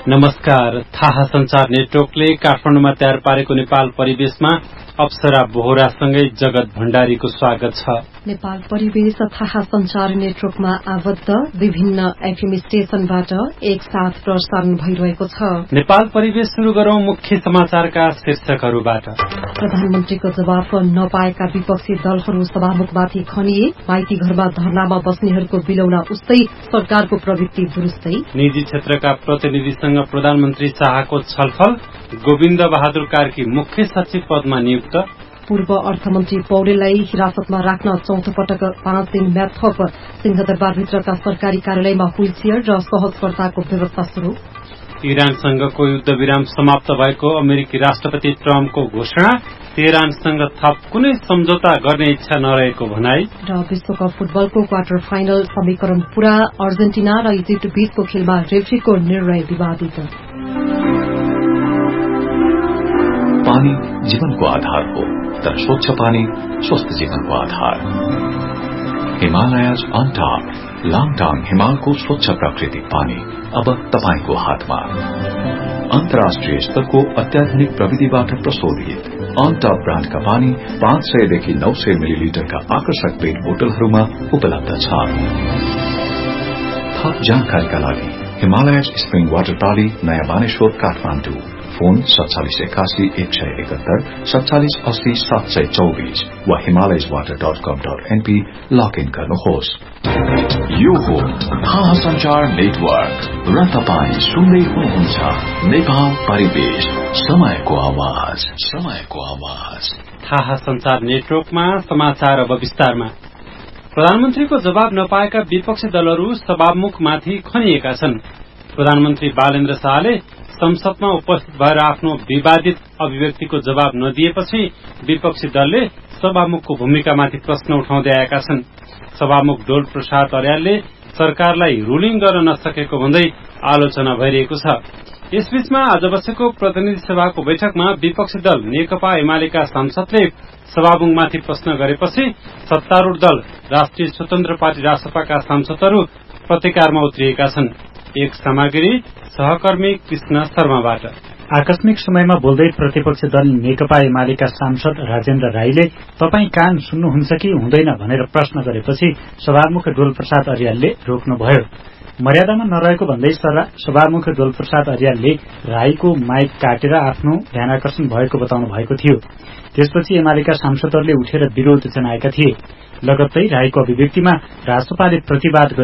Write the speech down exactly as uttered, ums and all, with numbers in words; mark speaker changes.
Speaker 1: नमस्कार। थाहा संचार नेटवर्कले काठमाडौँमा तयार पारेको नेपाल परिवेशमा अप्सरा बोहरासँगै जगत भण्डारीको स्वागत छ।
Speaker 2: नेपाल परिवेश थाहा संचार नेटवर्कमा आबद्ध विभिन्न एफएम स्टेशनबाट एक साथ प्रसारण भइरहेको छ।
Speaker 1: नेपाल परिवेश शुरू गरौं मुख्य समाचारका शीर्षकहरूबाट।
Speaker 2: प्रधानमन्त्रीको जवाफ नपाएका विपक्षी दलहरू सभामुखमाथि खनिए, माइती घरमा धरनामा बस्नेहरूको बिलौना उस्तै, सरकारको प्रवृत्ति दुरुस्तै।
Speaker 1: निजी क्षेत्रका प्रतिनिधिसँग प्रधानमन्त्री शाहको छलफल, गोविन्द बहादुर कार्की मुख्य सचिव पदमा नियुक्त।
Speaker 2: पूर्व अर्थमन्त्री पौडेललाई हिरासतमा राख्न चौथो पटक पाँच दिन म्याद थप, सिंहदरबारभित्रका सरकारी कार्यालयमा व्हील चेयर र सहजकर्ताको व्यवस्था शुरू।
Speaker 1: इरानसँगको युद्धविराम समाप्त भएको अमेरिकी राष्ट्रपति ट्रम्पको घोषणा, तेहरानसँग थप कुनै सम्झौता गर्ने इच्छा नरहेको भनाई।
Speaker 2: र विश्वकप फुटबलको क्वार्टर फाइनल समीकरण पूरा, अर्जेन्टिना र इजिप्ट बीचको खेलमा रेफ्रीको निर्णय विवादित।
Speaker 3: पानी जीवनको आधार हो, तर स्वच्छ पानी स्वस्थ जीवनको आधार। हिमालयज अन टॉप, लाङटाङ हिमालको स्वच्छ प्राकृतिक पानी अब तपाईको हातमा। अन्तर्राष्ट्रिय स्तरको अत्याधुनिक प्रविधिबाट प्रशोधित अन टॉप ब्रान्डका पानी पाँच सयदेखि नौ सय मिलिलिटरका आकर्षक पेट बोतलहरूमा उपलब्ध छ। थप जानकारीका लागि हिमालयज स्प्रिङ वाटर प्रणाली, नयाँ बानेश्वर, काठमाडौँ। फोन सत्तालिस एकासी एक सय एकहत्तर, सत्तालिस अस्सी सात सय चौबीस वा हिमालयज वाटर डट कम डट एनपी लगइन गर्नुहोस्। यो हो थाहा संचार नेटवर्क र तपाईँ सुन्दै हुनुहुन्छ नेपाल परिवेश, समयको आवाज, समयको आवाज।
Speaker 1: थाहा संचार नेटवर्कमा समाचार अब विस्तारमा। प्रधानमन्त्रीको जवाब नपाएका विपक्षी दलहरू सभामुखमाथि खनिएका छन्। प्रधानमन्त्री बालेन्द्र शाहले संसदमा उपस्थित भएर आफ्नो विवादित अभिव्यक्तिको जवाब नदिएपछि विपक्षी दलले सभामुखको भूमिकामाथि प्रश्न उठाउँदै आएका छन्। सभामुख डोल प्रसाद अर्यालले सरकारलाई रुलिङ गर्न नसकेको भन्दै आलोचना भइरहेको छ। यसबीचमा आज बसेको प्रतिनिधि सभाको बैठकमा विपक्षी दल नेकपा एमालेका सांसदले सभामुखमाथि प्रश्न गरेपछि सत्तारूढ़ दल राष्ट्रिय स्वतन्त्र पार्टी रासपाका सांसदहरू प्रतिकारमा उत्रिएका छन्। एक सामग्री सहकर्मी कृष्ण शर्माबाट।
Speaker 4: आकस्मिक समयमा बोल्दै प्रतिपक्षी दल नेकपा एमालेका सांसद राजेन्द्र राईले तपाईँ कान सुन्नुहुन्छ कि हुँदैन भनेर प्रश्न गरेपछि सभामुख डोल प्रसाद अर्यालले रोक्नुभयो। मर्यादामा नरहेको भन्दै सभामुख डोल प्रसाद अर्यालले राईको माइक काटेर आफ्नो ध्यानाकर्षण भएको बताउनु भएको थियो। त्यसपछि एमालेका सांसदहरूले उठेर विरोध जनाएका थिए। लगत्तै राईको अभिव्यक्तिमा रासपाले प्रतिवाद